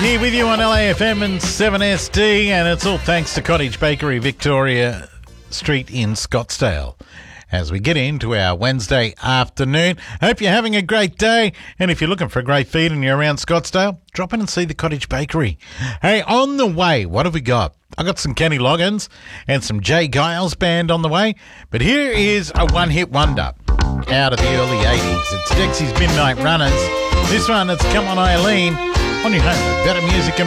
here with you on LAFM and 7SD, and it's all thanks to Cottage Bakery, Victoria Street in Scottsdale. As we get into our Wednesday afternoon, hope you're having a great day, and if you're looking for a great feed and you're around Scottsdale, drop in and see the Cottage Bakery. Hey, on the way, what have we got? I got some Kenny Loggins and some Jay Giles Band on the way, but here is a one-hit wonder out of the early 80s. It's Dexy's Midnight Runners. This one, it's Come On Eileen, on your home with better music and